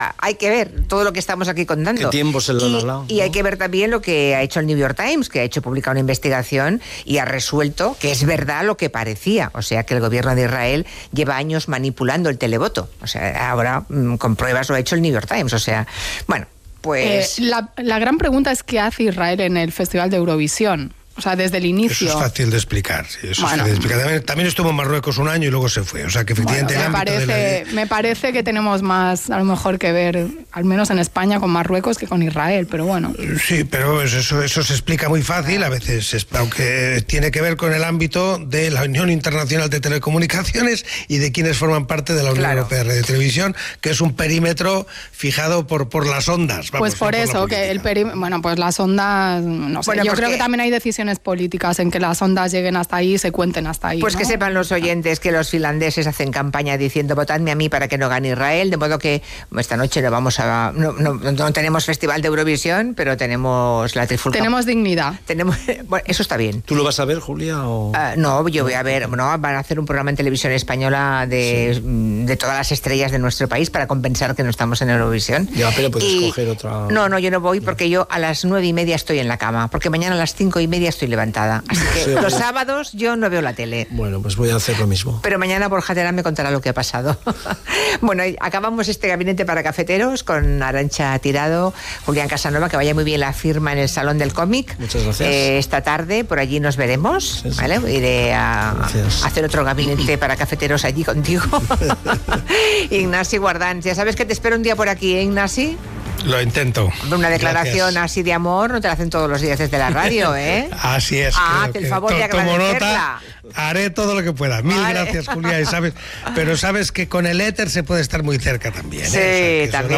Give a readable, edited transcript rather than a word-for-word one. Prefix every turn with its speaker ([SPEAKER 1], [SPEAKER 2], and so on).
[SPEAKER 1] hay que ver todo lo que estamos aquí contando.
[SPEAKER 2] ¿Qué tiempo se lo han hablado?
[SPEAKER 1] Y hay que ver también lo que ha hecho el New York Times, que ha hecho pública una investigación y ha resuelto que es verdad lo que parecía. O sea, que el gobierno de Israel lleva años manipulando el televoto. O sea, ahora con pruebas lo ha hecho el New York Times. O sea, bueno, pues...
[SPEAKER 3] La gran pregunta es qué hace Israel en el Festival de Eurovisión. O sea, desde el inicio.
[SPEAKER 4] Eso es fácil de explicar. Sí, eso es fácil de explicar. También estuvo en Marruecos un año y luego se fue. O sea, que efectivamente
[SPEAKER 3] me parece que tenemos más, a lo mejor, que ver, al menos en España, con Marruecos que con Israel, pero bueno.
[SPEAKER 4] Sí, pero eso se explica muy fácil a veces, aunque tiene que ver con el ámbito de la Unión Internacional de Telecomunicaciones y de quienes forman parte de la Unión Europea de Televisión, que es un perímetro fijado por las ondas.
[SPEAKER 3] Vamos, pues por eso, que el perímetro... Bueno, pues las ondas, no sé, yo creo que también hay decisiones políticas en que las ondas lleguen hasta ahí y se cuenten hasta ahí.
[SPEAKER 1] Pues
[SPEAKER 3] ¿no?
[SPEAKER 1] que sepan los oyentes que los finlandeses hacen campaña diciendo votadme a mí para que no gane Israel, de modo que esta noche no tenemos Festival de Eurovisión, pero tenemos la trifulca.
[SPEAKER 3] Tenemos dignidad.
[SPEAKER 1] Bueno, eso está bien.
[SPEAKER 2] ¿Tú lo vas a ver, Julia? O...
[SPEAKER 1] No, yo voy a ver, van a hacer un programa en televisión española de todas las estrellas de nuestro país para compensar que no estamos en Eurovisión.
[SPEAKER 2] Ya, pero puedes coger otra...
[SPEAKER 1] No, yo no voy porque yo a las 9:30 estoy en la cama, porque mañana a las 5:30 estoy levantada. Así que los sábados yo no veo la tele.
[SPEAKER 2] Bueno, pues voy a hacer lo mismo.
[SPEAKER 1] Pero mañana Borja Terán me contará lo que ha pasado. Bueno, acabamos este gabinete para cafeteros con Arantxa Tirado, Julián Casanova, que vaya muy bien la firma en el Salón del Cómic.
[SPEAKER 2] Muchas gracias.
[SPEAKER 1] Esta tarde, por allí nos veremos. Sí. ¿Vale? Iré a hacer otro gabinete para cafeteros allí contigo. Ignasi Guardans, ya sabes que te espero un día por aquí, ¿eh, Ignasi?
[SPEAKER 4] Lo intento.
[SPEAKER 1] Una declaración así de amor no te la hacen todos los días desde la radio, ¿eh?
[SPEAKER 4] Así es.
[SPEAKER 1] Haz el favor de agradecerla.
[SPEAKER 4] Haré todo lo que pueda. Mil gracias, Julia. Pero sabes que con el éter se puede estar muy cerca también.
[SPEAKER 1] Sí, también.